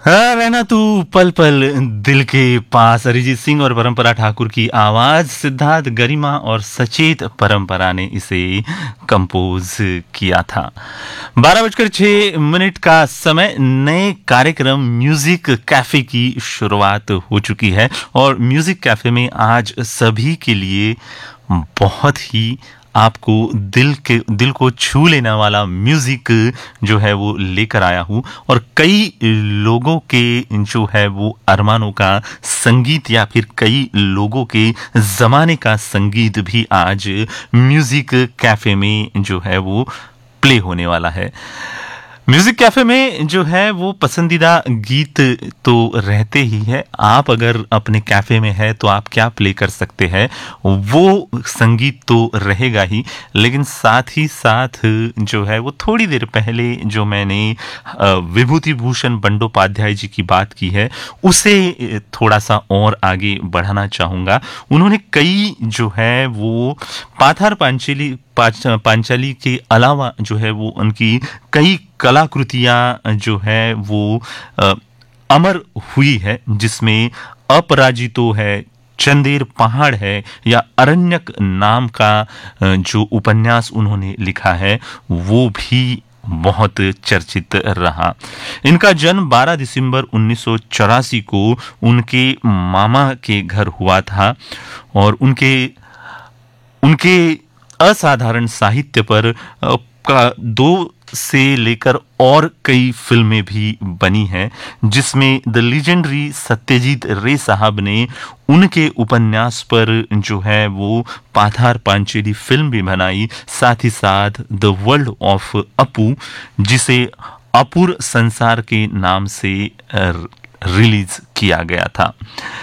हाँ, रहना तू पल पल दिल के पास। अरिजीत सिंह और परंपरा ठाकुर की आवाज, सिद्धार्थ गरिमा और सचेत परंपरा ने इसे कंपोज किया था। 12:06 का समय। नए कार्यक्रम म्यूजिक कैफे की शुरुआत हो चुकी है और म्यूजिक कैफे में आज सभी के लिए बहुत ही आपको दिल को छू लेने वाला म्यूजिक जो है वो लेकर आया हूँ। और कई लोगों के जो है वो अरमानों का संगीत या फिर कई लोगों के ज़माने का संगीत भी आज म्यूजिक कैफे में जो है वो प्ले होने वाला है। म्यूजिक कैफे में जो है वो पसंदीदा गीत तो रहते ही है। आप अगर अपने कैफे में है तो आप क्या प्ले कर सकते हैं, वो संगीत तो रहेगा ही, लेकिन साथ ही साथ जो है वो थोड़ी देर पहले जो मैंने विभूति भूषण बंडोपाध्याय जी की बात की है उसे थोड़ा सा और आगे बढ़ाना चाहूँगा। उन्होंने कई जो है वो पाथार पांचाली के अलावा जो है वो उनकी कई कलाकृतियां जो है वो अमर हुई है, जिसमें अपराजितो है, चंदेर पहाड़ है या अरण्यक नाम का जो उपन्यास उन्होंने लिखा है वो भी बहुत चर्चित रहा। इनका जन्म 12 दिसंबर 1984 को उनके मामा के घर हुआ था और उनके उनके असाधारण साहित्य पर का 2 से लेकर और कई फिल्में भी बनी हैं, जिसमें द लीजेंडरी सत्यजीत रे साहब ने उनके उपन्यास पर जो है वो पाथार पांचेली फिल्म भी बनाई। साथ ही साथ द वर्ल्ड ऑफ अपू, जिसे अपुर संसार के नाम से रिलीज किया गया था।